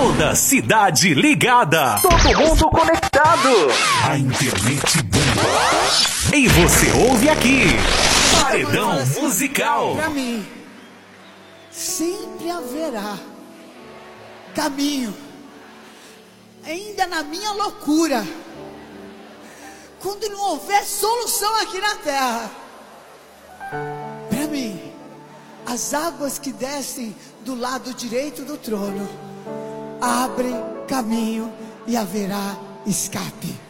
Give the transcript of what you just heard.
Toda cidade ligada. Todo mundo conectado. A internet bomba. E você ouve aqui. Paredão Musical. Pra mim, sempre haverá caminho, ainda na minha loucura, quando não houver solução aqui na terra. Para mim, as águas que descem do lado direito do trono abrem caminho e haverá escape.